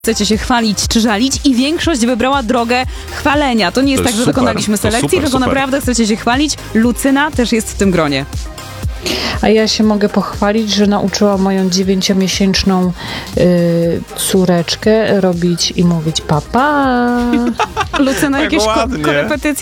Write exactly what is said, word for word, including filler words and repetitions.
Chcecie się chwalić czy żalić i większość wybrała drogę chwalenia. To nie jest To tak, jest że super, wykonaliśmy to selekcji, super, tylko super. naprawdę chcecie się chwalić. Lucyna też jest w tym gronie. A ja się mogę pochwalić, że nauczyłam moją dziewięciomiesięczną y, córeczkę robić i mówić papa. Lucyna, Tak jakieś ko- ładnie. korepetycje